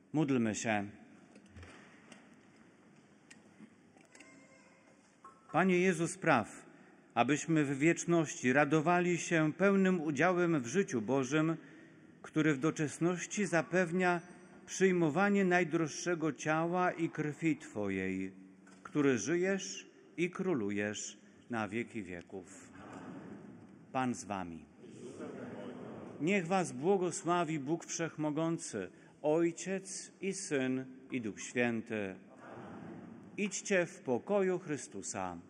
Módlmy się. Panie Jezu, spraw, abyśmy w wieczności radowali się pełnym udziałem w życiu Bożym, który w doczesności zapewnia przyjmowanie najdroższego ciała i krwi Twojej, który żyjesz i królujesz na wieki wieków. Pan z wami. Niech was błogosławi Bóg Wszechmogący, Ojciec i Syn, i Duch Święty. Idźcie w pokoju Chrystusa.